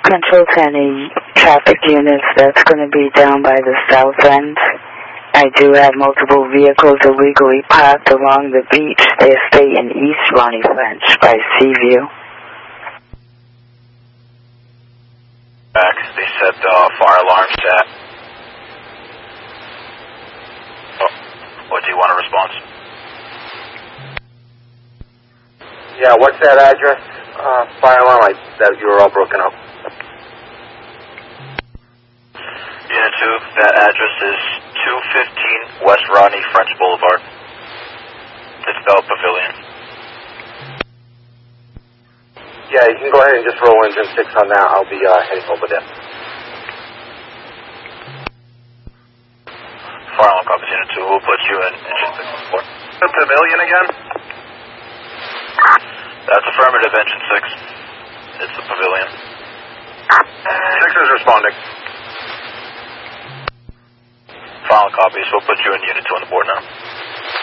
Control 10, any traffic units that's going to be down by the south end. I do have multiple vehicles illegally parked along the beach. They stay in East Ronnie French by Seaview. Back. They said fire alarm set. Oh, what do you want a response? Yeah, what's that address? Fire alarm, that you were all broken up. Unit 2, that address is 215 West Rodney French Boulevard. It's Bell Pavilion. Yeah, you can go ahead and just roll engine 6 on that. I'll be heading over there. Fire alarm copies Unit 2. We'll put you in engine 6 on 4. The Pavilion again? That's affirmative, engine 6. It's the Pavilion. 6 is responding. Final copies. We'll put you in Unit 2 on the board now.